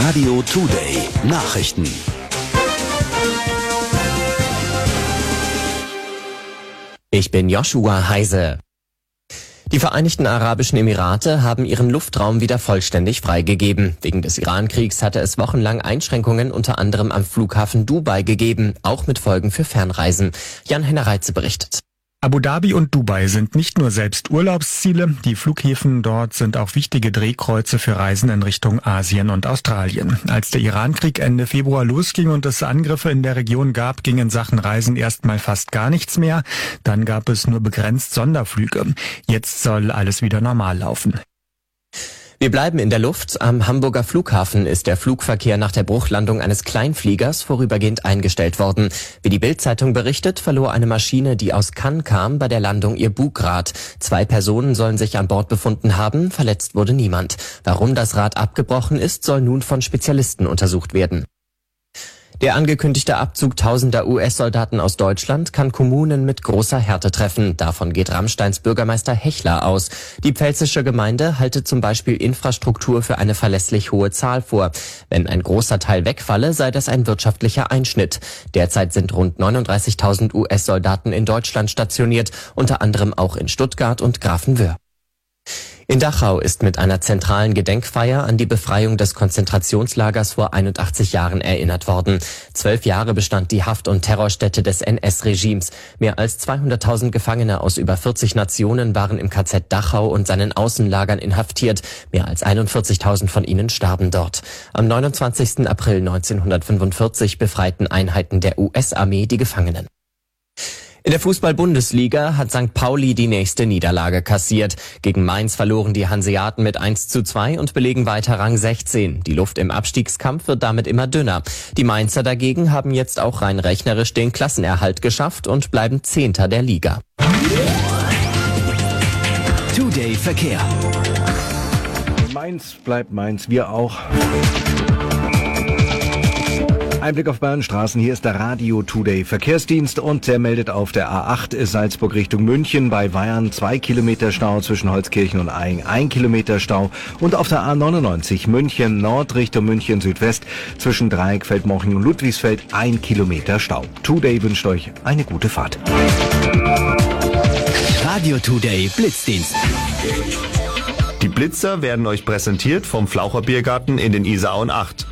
Radio Today Nachrichten. Ich bin Joshua Heise. Die Vereinigten Arabischen Emirate haben ihren Luftraum wieder vollständig freigegeben. Wegen des Iran-Kriegs hatte es wochenlang Einschränkungen unter anderem am Flughafen Dubai gegeben, auch mit Folgen für Fernreisen. Jan-Henner Reitze berichtet. Abu Dhabi und Dubai sind nicht nur selbst Urlaubsziele, die Flughäfen dort sind auch wichtige Drehkreuze für Reisen in Richtung Asien und Australien. Als der Iran-Krieg Ende Februar losging und es Angriffe in der Region gab, ging in Sachen Reisen erstmal fast gar nichts mehr. Dann gab es nur begrenzt Sonderflüge. Jetzt soll alles wieder normal laufen. Wir bleiben in der Luft. Am Hamburger Flughafen ist der Flugverkehr nach der Bruchlandung eines Kleinfliegers vorübergehend eingestellt worden. Wie die Bild-Zeitung berichtet, verlor eine Maschine, die aus Cannes kam, bei der Landung ihr Bugrad. 2 Personen sollen sich an Bord befunden haben, verletzt wurde niemand. Warum das Rad abgebrochen ist, soll nun von Spezialisten untersucht werden. Der angekündigte Abzug tausender US-Soldaten aus Deutschland kann Kommunen mit großer Härte treffen. Davon geht Rammsteins Bürgermeister Hechler aus. Die pfälzische Gemeinde halte zum Beispiel Infrastruktur für eine verlässlich hohe Zahl vor. Wenn ein großer Teil wegfalle, sei das ein wirtschaftlicher Einschnitt. Derzeit sind rund 39.000 US-Soldaten in Deutschland stationiert, unter anderem auch in Stuttgart und Grafenwöhr. In Dachau ist mit einer zentralen Gedenkfeier an die Befreiung des Konzentrationslagers vor 81 Jahren erinnert worden. 12 Jahre bestand die Haft- und Terrorstätte des NS-Regimes. Mehr als 200.000 Gefangene aus über 40 Nationen waren im KZ Dachau und seinen Außenlagern inhaftiert. Mehr als 41.000 von ihnen starben dort. Am 29. April 1945 befreiten Einheiten der US-Armee die Gefangenen. In der Fußball-Bundesliga hat St. Pauli die nächste Niederlage kassiert. Gegen Mainz verloren die Hanseaten mit 1:2 und belegen weiter Rang 16. Die Luft im Abstiegskampf wird damit immer dünner. Die Mainzer dagegen haben jetzt auch rein rechnerisch den Klassenerhalt geschafft und bleiben 10. der Liga. Today Verkehr. Mainz bleibt Mainz, wir auch. Ein Blick auf Bahnstraßen, hier ist der Radio Today Verkehrsdienst und der meldet auf der A8 Salzburg Richtung München bei Weyarn 2 Kilometer Stau zwischen Holzkirchen und Aing, 1 Kilometer Stau und auf der A99 München Nord Richtung München Südwest zwischen Dreieck, Feldmoching und Ludwigsfeld 1 Kilometer Stau. Today wünscht euch eine gute Fahrt. Radio Today Blitzdienst. Die Blitzer werden euch präsentiert vom Flaucher Biergarten in den Isarauen 8.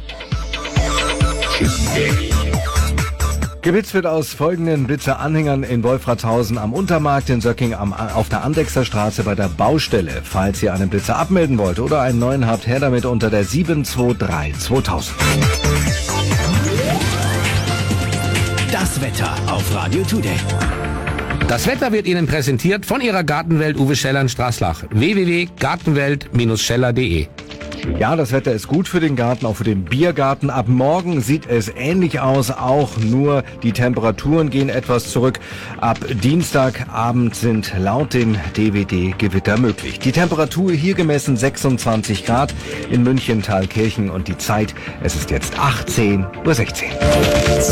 Geblitzt wird aus folgenden Blitzeranhängern in Wolfratshausen am Untermarkt, in Söcking auf der Andechser Straße bei der Baustelle. Falls ihr einen Blitzer abmelden wollt oder einen neuen habt, her damit unter der 723 2000. Das Wetter auf Radio Today. Das Wetter wird Ihnen präsentiert von Ihrer Gartenwelt Uwe Scheller in Straßlach. www.gartenwelt-scheller.de. Ja, das Wetter ist gut für den Garten, auch für den Biergarten. Ab morgen sieht es ähnlich aus, auch nur die Temperaturen gehen etwas zurück. Ab Dienstagabend sind laut dem DWD Gewitter möglich. Die Temperatur hier gemessen 26 Grad in München, Thalkirchen und die Zeit, es ist jetzt 18:16 Uhr.